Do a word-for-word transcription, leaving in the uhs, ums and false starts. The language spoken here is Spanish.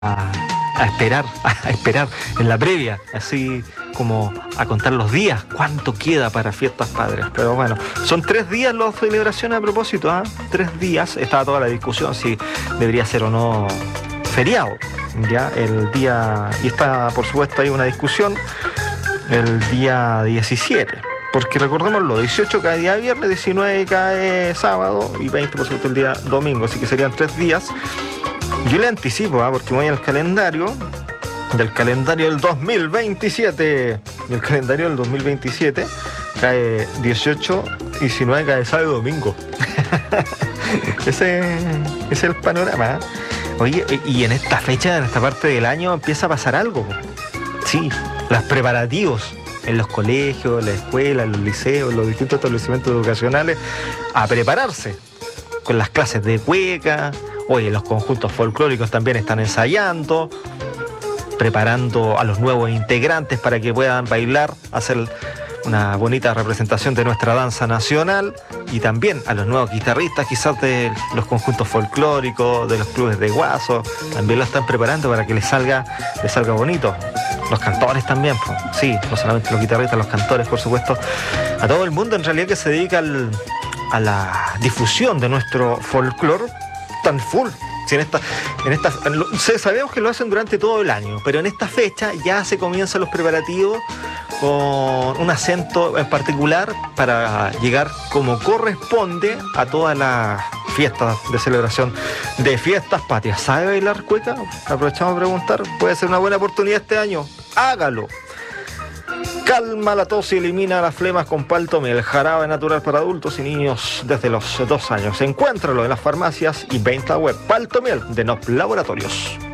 a, a esperar, a esperar en la previa, así como a contar los días, cuánto queda para Fiestas Patrias. Pero bueno, son tres días las celebraciones a propósito, ¿eh? Tres días, estaba toda la discusión si debería ser o no feriado, ya el día, y está por supuesto hay una discusión el día diecisiete, porque recordémoslo, dieciocho cae día viernes, diecinueve cae sábado y veinte por supuesto el día domingo, así que serían tres días. Yo le anticipo, ¿eh? Porque voy al calendario, del calendario del dos mil veintisiete, y el calendario del dos mil veintisiete cae dieciocho, diecinueve cae sábado y domingo. ese, ese es el panorama, ¿eh? Oye, y en esta fecha, en esta parte del año, empieza a pasar algo. Sí, los preparativos en los colegios, en la escuela, en los liceos, en los distintos establecimientos educacionales, a prepararse con las clases de cueca. Oye, los conjuntos folclóricos también están ensayando, preparando a los nuevos integrantes para que puedan bailar, hacer una bonita representación de nuestra danza nacional, y también a los nuevos guitarristas quizás de los conjuntos folclóricos, de los clubes de guaso, también lo están preparando para que les salga, les salga bonito. Los cantores también, pues, sí, no solamente los guitarristas, los cantores, por supuesto, a todo el mundo en realidad que se dedica al, a la difusión de nuestro folclore tan full. Si en esta, en esta, sabemos que lo hacen durante todo el año, pero en esta fecha ya se comienzan los preparativos con un acento en particular para llegar como corresponde a todas las fiestas de celebración de Fiestas Patrias. ¿Sabe bailar cueca? Aprovechamos a preguntar. Puede ser una buena oportunidad este año. Hágalo. Calma la tos y elimina las flemas con Paltomiel, jarabe natural para adultos y niños desde los dos años. Encuéntralo en las farmacias y venta web. Paltomiel de N O P Laboratorios.